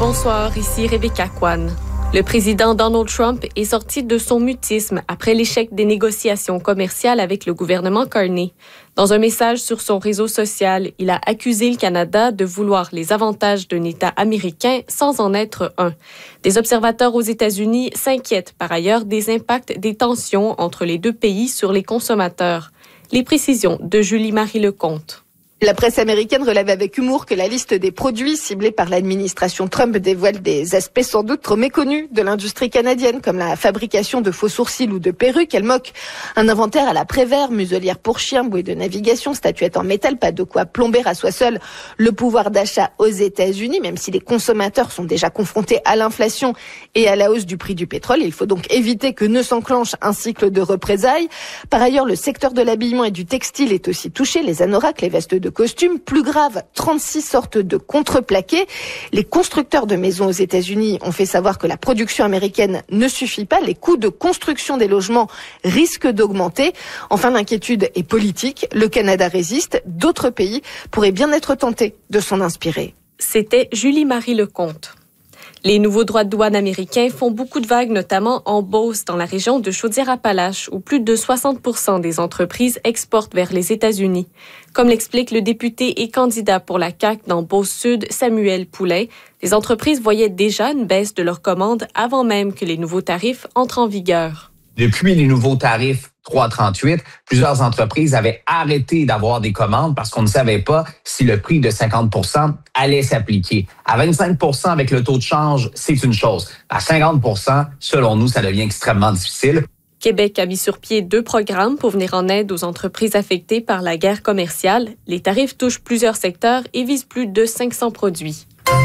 Bonsoir, ici Rebecca Kwan. Le président Donald Trump est sorti de son mutisme après l'échec des négociations commerciales avec le gouvernement Carney. Dans un message sur son réseau social, il a accusé le Canada de vouloir les avantages d'un État américain sans en être un. Des observateurs aux États-Unis s'inquiètent par ailleurs des impacts des tensions entre les deux pays sur les consommateurs. Les précisions de Julie-Marie Lecomte. La presse américaine relève avec humour que la liste des produits ciblés par l'administration Trump dévoile des aspects sans doute trop méconnus de l'industrie canadienne, comme la fabrication de faux sourcils ou de perruques. Elle moque un inventaire à la Prévert, muselière pour chiens, bouée de navigation, statuette en métal, pas de quoi plomber à soi seul le pouvoir d'achat aux États-Unis, même si les consommateurs sont déjà confrontés à l'inflation et à la hausse du prix du pétrole. Il faut donc éviter que ne s'enclenche un cycle de représailles. Par ailleurs, le secteur de l'habillement et du textile est aussi touché. Les anoraks, les vestes de costumes. Plus grave, 36 sortes de contreplaqués. Les constructeurs de maisons aux États-Unis ont fait savoir que la production américaine ne suffit pas. Les coûts de construction des logements risquent d'augmenter. Enfin, l'inquiétude est politique. Le Canada résiste. D'autres pays pourraient bien être tentés de s'en inspirer. C'était Julie-Marie Lecomte. Les nouveaux droits de douane américains font beaucoup de vagues, notamment en Beauce, dans la région de Chaudière-Appalaches, où plus de 60% des entreprises exportent vers les États-Unis. Comme l'explique le député et candidat pour la CAQ dans Beauce-Sud, Samuel Poulet, les entreprises voyaient déjà une baisse de leurs commandes avant même que les nouveaux tarifs entrent en vigueur. Depuis les nouveaux tarifs 3,38, plusieurs entreprises avaient arrêté d'avoir des commandes parce qu'on ne savait pas si le prix de 50% allait s'appliquer. À 25% avec le taux de change, c'est une chose. À 50%, selon nous, ça devient extrêmement difficile. Québec a mis sur pied 2 programmes pour venir en aide aux entreprises affectées par la guerre commerciale. Les tarifs touchent plusieurs secteurs et visent plus de 500 produits.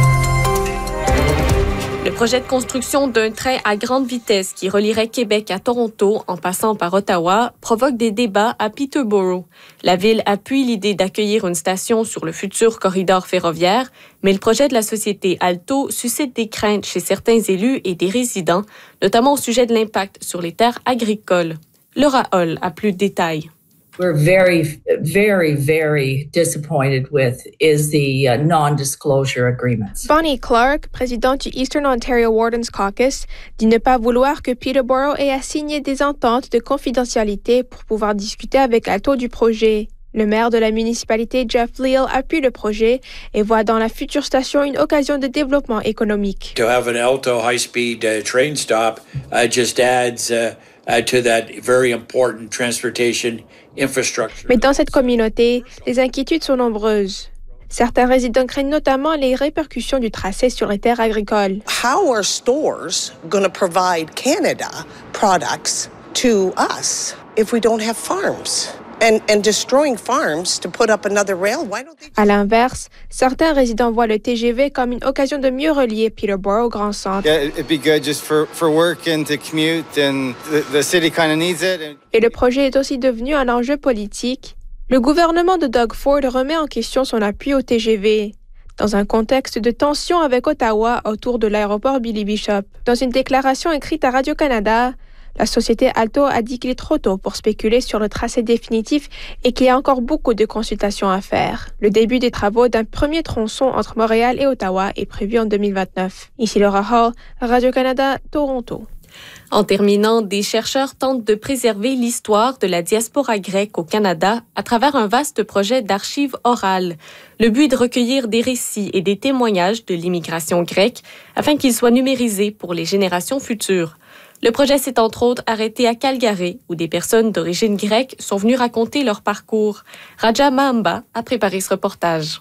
Le projet de construction d'un train à grande vitesse qui relierait Québec à Toronto en passant par Ottawa provoque des débats à Peterborough. La ville appuie l'idée d'accueillir une station sur le futur corridor ferroviaire, mais le projet de la société Alto suscite des craintes chez certains élus et des résidents, notamment au sujet de l'impact sur les terres agricoles. Laura Hall a plus de détails. We're very, very, very disappointed with is the non-disclosure agreements. Bonnie Clark, présidente du Eastern Ontario Wardens Caucus, dit ne pas vouloir que Peterborough ait à signer des ententes de confidentialité pour pouvoir discuter avec Alto du projet. Le maire de la municipalité, Jeff Leal, appuie le projet et voit dans la future station une occasion de développement économique. To have an Alto high-speed train stop just adds to that very important transportation infrastructure. Mais dans cette communauté, les inquiétudes sont nombreuses. Certains résidents craignent notamment les répercussions du tracé sur les terres agricoles. How are stores going to provide Canada products to us if we don't have farms? And destroying farms to put up another rail, why don't they... À l'inverse, certains résidents voient le TGV comme une occasion de mieux relier Peterborough au grand centre. Yeah, it'd be good just for work and to commute, and the city kind of needs it. Et le projet est aussi devenu un enjeu politique. Le gouvernement de Doug Ford remet en question son appui au TGV, dans un contexte de tension avec Ottawa autour de l'aéroport Billy Bishop. Dans une déclaration écrite à Radio-Canada, la société Alto a dit qu'il est trop tôt pour spéculer sur le tracé définitif et qu'il y a encore beaucoup de consultations à faire. Le début des travaux d'un premier tronçon entre Montréal et Ottawa est prévu en 2029. Ici Laura Hall, Radio-Canada, Toronto. En terminant, des chercheurs tentent de préserver l'histoire de la diaspora grecque au Canada à travers un vaste projet d'archives orales. Le but est de recueillir des récits et des témoignages de l'immigration grecque afin qu'ils soient numérisés pour les générations futures. Le projet s'est entre autres arrêté à Calgary, où des personnes d'origine grecque sont venues raconter leur parcours. Raja Mahamba a préparé ce reportage.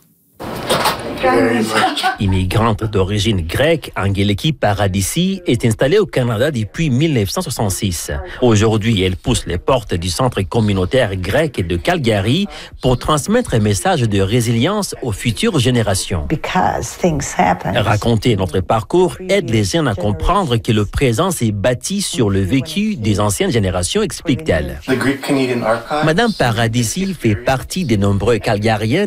Immigrante d'origine grecque, Angeliki Paradisi est installée au Canada depuis 1966. Aujourd'hui, elle pousse les portes du centre communautaire grec de Calgary pour transmettre un message de résilience aux futures générations. Raconter notre parcours aide les jeunes à comprendre que le présent s'est bâti sur le vécu des anciennes générations, explique-t-elle. Madame Paradisi fait partie des nombreux Calgariens